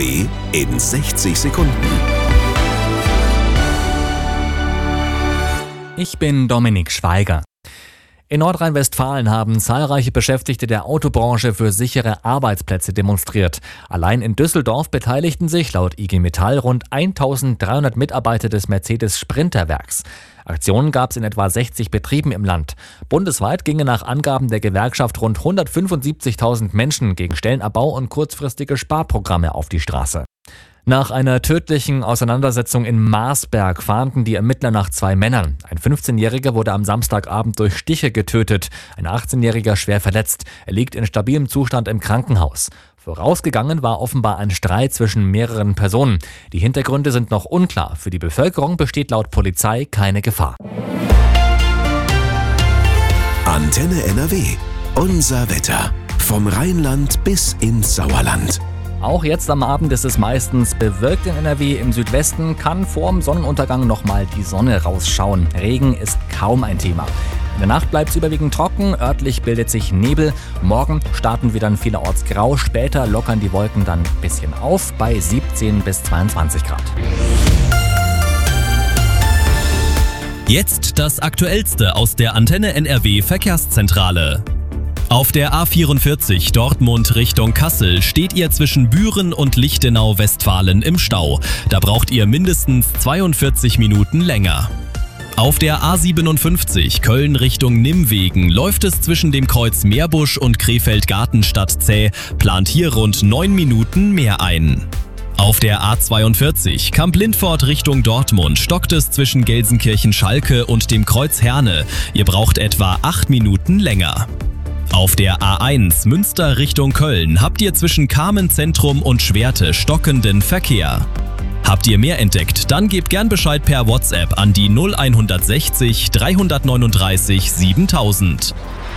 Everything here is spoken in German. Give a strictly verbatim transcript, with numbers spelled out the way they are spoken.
W in sechzig Sekunden. Ich bin Dominik Schweiger. In Nordrhein-Westfalen haben zahlreiche Beschäftigte der Autobranche für sichere Arbeitsplätze demonstriert. Allein in Düsseldorf beteiligten sich laut I G Metall rund eintausenddreihundert Mitarbeiter des Mercedes-Sprinter-Werks. Aktionen gab es in etwa sechzig Betrieben im Land. Bundesweit gingen nach Angaben der Gewerkschaft rund hundertfünfundsiebzigtausend Menschen gegen Stellenabbau und kurzfristige Sparprogramme auf die Straße. Nach einer tödlichen Auseinandersetzung in Marsberg fahnden die Ermittler nach zwei Männern. Ein fünfzehnjähriger wurde am Samstagabend durch Stiche getötet, ein achtzehnjähriger schwer verletzt. Er liegt in stabilem Zustand im Krankenhaus. Vorausgegangen war offenbar ein Streit zwischen mehreren Personen. Die Hintergründe sind noch unklar. Für die Bevölkerung besteht laut Polizei keine Gefahr. Antenne N R W. Unser Wetter. Vom Rheinland bis ins Sauerland. Auch jetzt am Abend ist es meistens bewölkt in N R W. Im Südwesten kann vorm Sonnenuntergang nochmal die Sonne rausschauen. Regen ist kaum ein Thema. In der Nacht bleibt es überwiegend trocken, örtlich bildet sich Nebel. Morgen starten wir dann vielerorts grau, später lockern die Wolken dann ein bisschen auf bei siebzehn bis zweiundzwanzig Grad. Jetzt das Aktuellste aus der Antenne N R W Verkehrszentrale. Auf der A vierundvierzig Dortmund Richtung Kassel steht ihr zwischen Büren und Lichtenau-Westfalen im Stau. Da braucht ihr mindestens zweiundvierzig Minuten länger. Auf der A siebenundfünfzig Köln Richtung Nimwegen läuft es zwischen dem Kreuz Meerbusch und Krefeld-Gartenstadt zäh, plant hier rund neun Minuten mehr ein. Auf der A zweiundvierzig Kamp-Lindfort Richtung Dortmund stockt es zwischen Gelsenkirchen-Schalke und dem Kreuz Herne. Ihr braucht etwa acht Minuten länger. Auf der A eins Münster Richtung Köln habt ihr zwischen Carmen-Zentrum und Schwerte stockenden Verkehr. Habt ihr mehr entdeckt, dann gebt gern Bescheid per WhatsApp an die null eins sechzig dreihundertneununddreißig siebentausend.